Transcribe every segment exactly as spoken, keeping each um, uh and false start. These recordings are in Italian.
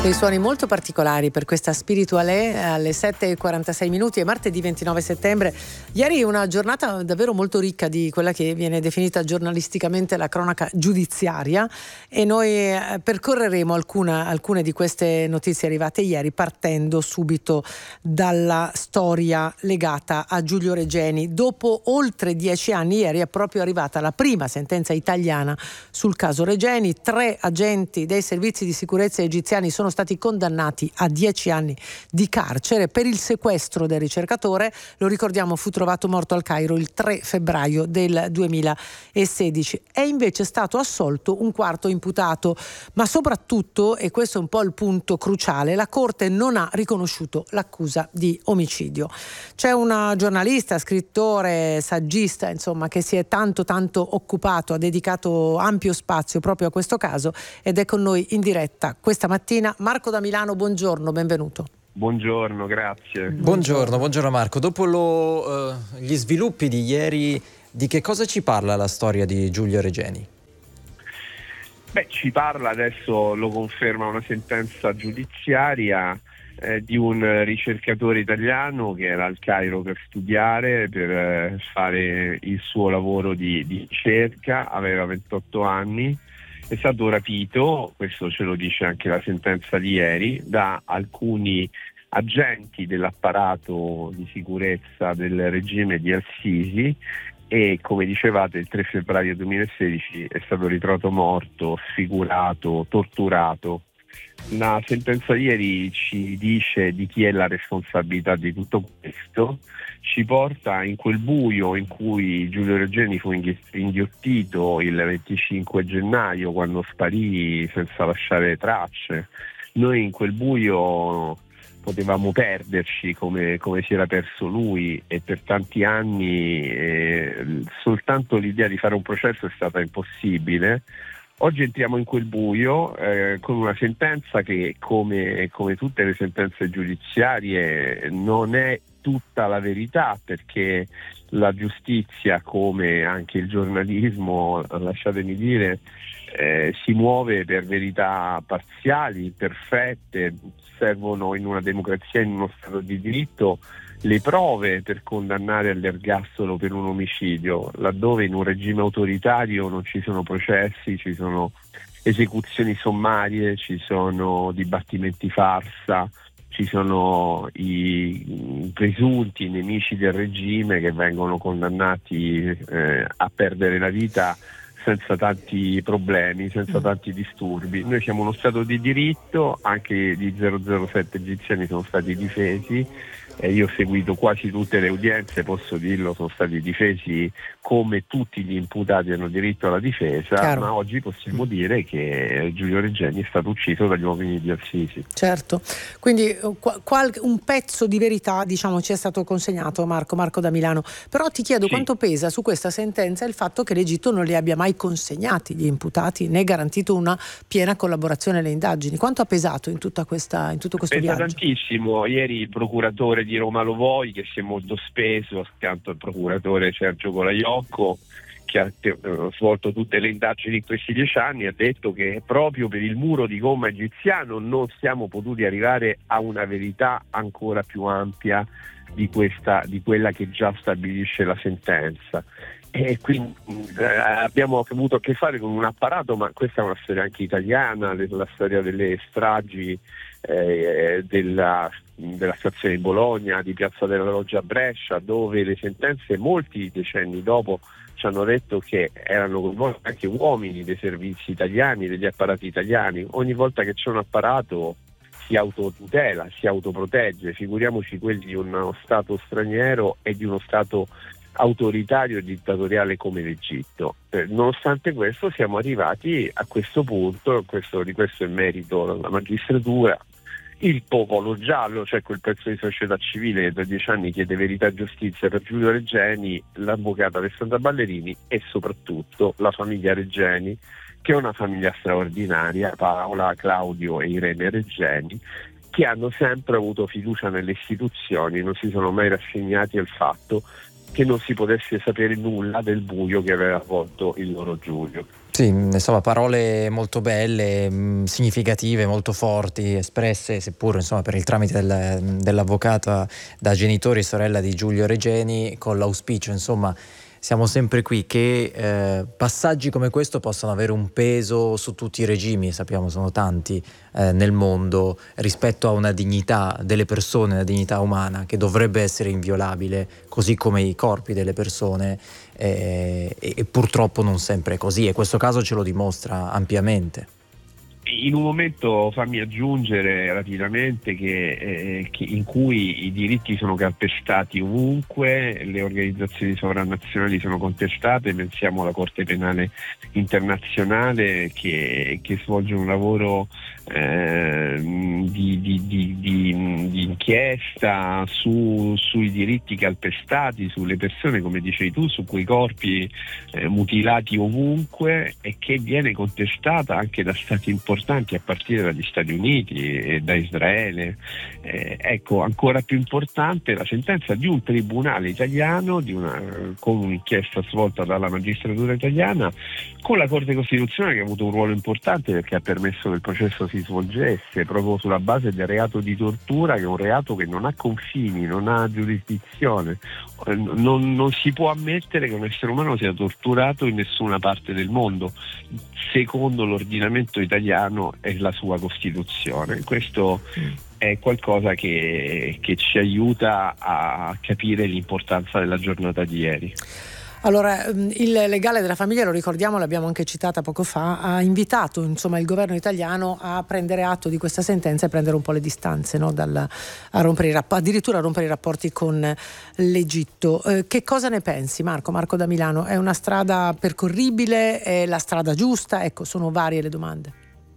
Dei suoni molto particolari per questa Spiritualé alle sette e quarantasei minuti e martedì ventinove settembre. Ieri una giornata davvero molto ricca di quella che viene definita giornalisticamente la cronaca giudiziaria, e noi percorreremo alcuna, alcune di queste notizie arrivate ieri, partendo subito dalla storia legata a Giulio Regeni. Dopo oltre dieci anni, ieri è proprio arrivata la prima sentenza italiana sul caso Regeni. Tre agenti dei servizi di sicurezza egiziani sono stati condannati a dieci anni di carcere per il sequestro del ricercatore. Lo ricordiamo, fu trovato morto al Cairo il tre febbraio del duemilasedici. È invece stato assolto un quarto imputato, ma soprattutto, e questo è un po' il punto cruciale, la Corte non ha riconosciuto l'accusa di omicidio. C'è una giornalista, scrittore, saggista, insomma, che si è tanto tanto occupato, ha dedicato ampio spazio proprio a questo caso, ed è con noi in diretta questa mattina. Marco da Milano, buongiorno, benvenuto. Buongiorno, grazie. Buongiorno, buongiorno Marco. Dopo lo, uh, gli sviluppi di ieri, di che cosa ci parla la storia di Giulio Regeni? Beh, ci parla, adesso lo conferma una sentenza giudiziaria, eh, di un ricercatore italiano che era al Cairo per studiare, per eh, fare il suo lavoro di, di ricerca, aveva ventotto anni. È stato rapito, questo ce lo dice anche la sentenza di ieri, da alcuni agenti dell'apparato di sicurezza del regime di al-Sisi, e come dicevate il tre febbraio duemilasedici è stato ritrovato morto, sfigurato, torturato. La sentenza di ieri ci dice di chi è la responsabilità di tutto questo, ci porta in quel buio in cui Giulio Regeni fu inghiottito il venticinque gennaio, quando sparì senza lasciare tracce. Noi in quel buio potevamo perderci come, come si era perso lui, e per tanti anni eh, soltanto l'idea di fare un processo è stata impossibile. Oggi entriamo in quel buio eh, con una sentenza che, come, come tutte le sentenze giudiziarie, non è tutta la verità, perché la giustizia, come anche il giornalismo, lasciatemi dire, eh, si muove per verità parziali, perfette. Servono in una democrazia, in uno Stato di diritto, le prove per condannare all'ergastolo per un omicidio, laddove in un regime autoritario non ci sono processi, ci sono esecuzioni sommarie, ci sono dibattimenti farsa, ci sono i presunti nemici del regime che vengono condannati eh, a perdere la vita senza tanti problemi, senza tanti disturbi. Noi siamo uno Stato di diritto, anche gli zero zero sette egiziani sono stati difesi, e io ho seguito quasi tutte le udienze, posso dirlo, sono stati difesi come tutti gli imputati hanno diritto alla difesa. Chiaro. Ma oggi possiamo dire che Giulio Regeni è stato ucciso dagli uomini di al-Sisi. Certo, quindi qual- un pezzo di verità, diciamo, ci è stato consegnato, Marco, Marco da Milano. Però ti chiedo, sì, quanto pesa su questa sentenza il fatto che l'Egitto non li abbia mai consegnati gli imputati, né garantito una piena collaborazione alle indagini. Quanto ha pesato in tutta questa, in tutto questo Pesa viaggio? Tantissimo. Ieri il procuratore di Roma Lovoi, che si è molto speso accanto al procuratore Sergio Colaiocco, che ha te- svolto tutte le indagini in questi dieci anni, ha detto che proprio per il muro di gomma egiziano non siamo potuti arrivare a una verità ancora più ampia di questa, di quella che già stabilisce la sentenza. E quindi eh, abbiamo avuto a che fare con un apparato, ma questa è una storia anche italiana, la storia delle stragi eh, della, della stazione di Bologna, di Piazza della Loggia a Brescia, dove le sentenze molti decenni dopo ci hanno detto che erano coinvolti anche uomini dei servizi italiani, degli apparati italiani. Ogni volta che c'è un apparato si autotutela, si autoprotegge, figuriamoci quelli di uno Stato straniero e di uno Stato autoritario e dittatoriale come l'Egitto. Eh, nonostante questo siamo arrivati a questo punto, questo, di questo è merito della magistratura. Il popolo giallo, cioè quel pezzo di società civile che da dieci anni chiede verità e giustizia per Giulio Regeni, l'avvocata Alessandra Ballerini e soprattutto la famiglia Regeni, che è una famiglia straordinaria, Paola, Claudio e Irene Regeni, che hanno sempre avuto fiducia nelle istituzioni, non si sono mai rassegnati al fatto che non si potesse sapere nulla del buio che aveva avvolto il loro Giulio. Sì, insomma, parole molto belle, mh, significative, molto forti, espresse, seppur insomma per il tramite del, dell'avvocata, da genitori e sorella di Giulio Regeni, con l'auspicio, insomma, siamo sempre qui, che eh, passaggi come questo possano avere un peso su tutti i regimi, sappiamo sono tanti eh, nel mondo, rispetto a una dignità delle persone, una dignità umana che dovrebbe essere inviolabile, così come i corpi delle persone, eh, e, e purtroppo non sempre è così, e questo caso ce lo dimostra ampiamente. In un momento, fammi aggiungere rapidamente, che, eh, che in cui i diritti sono calpestati ovunque, le organizzazioni sovranazionali sono contestate, pensiamo alla Corte Penale Internazionale che, che svolge un lavoro eh, di, di, di, di, di inchiesta su, sui diritti calpestati, sulle persone, come dicevi tu, su quei corpi eh, mutilati ovunque, e che viene contestata anche da stati importanti a partire dagli Stati Uniti e da Israele. Eh, ecco, ancora più importante la sentenza di un tribunale italiano, di una, con un'inchiesta svolta dalla magistratura italiana, con la Corte Costituzionale, che ha avuto un ruolo importante perché ha permesso che il processo si svolgesse proprio sulla base del reato di tortura, che è un reato che non ha confini, non ha giurisdizione. Non, non si può ammettere che un essere umano sia torturato in nessuna parte del mondo, secondo l'ordinamento italiano e la sua Costituzione. Questo è qualcosa che, che ci aiuta a capire l'importanza della giornata di ieri. Allora, il legale della famiglia, lo ricordiamo, l'abbiamo anche citata poco fa, ha invitato insomma il governo italiano a prendere atto di questa sentenza e prendere un po' le distanze, no? Dal, a rompere i rapp- addirittura a rompere i rapporti con l'Egitto. Eh, che cosa ne pensi, Marco? Marco da Milano, è una strada percorribile? È la strada giusta? Ecco, sono varie le domande.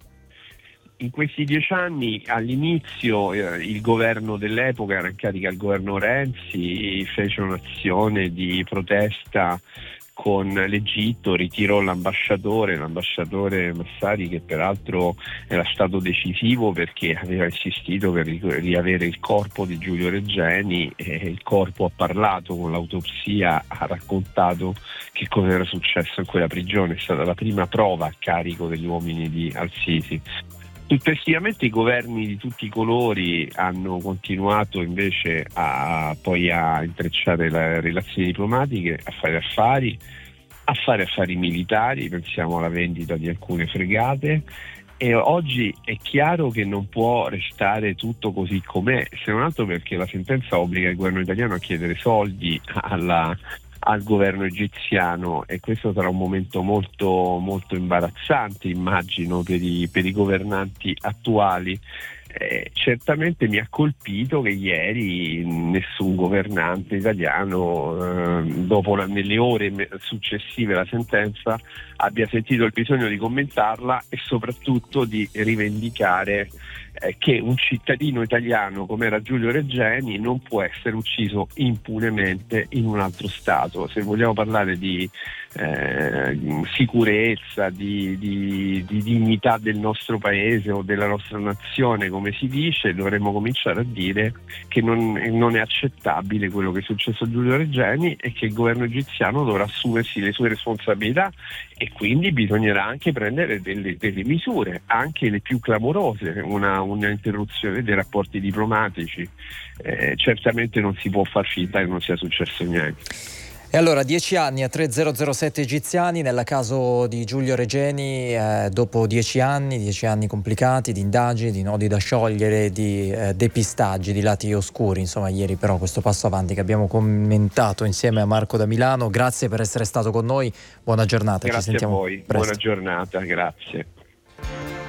In questi dieci anni, all'inizio, eh, il governo dell'epoca, era in carica il governo Renzi, fece un'azione di protesta con l'Egitto, ritirò l'ambasciatore, l'ambasciatore Massari, che peraltro era stato decisivo perché aveva insistito per riavere il corpo di Giulio Regeni, e il corpo ha parlato con l'autopsia, ha raccontato che cosa era successo in quella prigione. È stata la prima prova a carico degli uomini di Al-Sisi. Successivamente i governi di tutti i colori hanno continuato invece a poi a intrecciare le relazioni diplomatiche, a fare affari, a fare affari militari, pensiamo alla vendita di alcune fregate, e oggi è chiaro che non può restare tutto così com'è, se non altro perché la sentenza obbliga il governo italiano a chiedere soldi alla al governo egiziano, e questo sarà un momento molto molto imbarazzante, immagino, per i, per i governanti attuali. Eh, certamente mi ha colpito che ieri nessun governante italiano, eh, dopo la, nelle ore successive alla sentenza, abbia sentito il bisogno di commentarla e soprattutto di rivendicare eh, che un cittadino italiano come era Giulio Regeni non può essere ucciso impunemente in un altro Stato. Se vogliamo parlare di eh, sicurezza, di, di, di dignità del nostro paese o della nostra nazione, come si dice, dovremmo cominciare a dire che non, non è accettabile quello che è successo a Giulio Regeni e che il governo egiziano dovrà assumersi le sue responsabilità, e quindi bisognerà anche prendere delle, delle misure, anche le più clamorose, una, una interruzione dei rapporti diplomatici. Eh, certamente non si può far finta che non sia successo niente. E allora, dieci anni a tre zero zero sette egiziani nel caso di Giulio Regeni, eh, dopo dieci anni, dieci anni complicati, di indagini, di nodi da sciogliere, di eh, depistaggi, di lati oscuri. Insomma, ieri però questo passo avanti che abbiamo commentato insieme a Marco da Milano. Grazie per essere stato con noi, buona giornata. Grazie ci sentiamo a voi, presto. Buona giornata, grazie.